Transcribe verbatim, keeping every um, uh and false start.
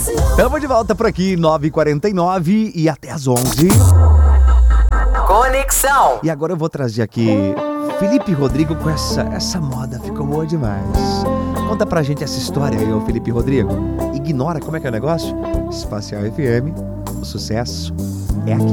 Tamo de volta por aqui, nove e quarenta e nove e até às onze. Conexão. E agora eu vou trazer aqui Felipe Rodrigo com essa, essa moda, ficou boa demais. Conta pra gente essa história aí, ô Felipe Rodrigo. Ignora como é que é o negócio? Espacial F M, o sucesso é aqui.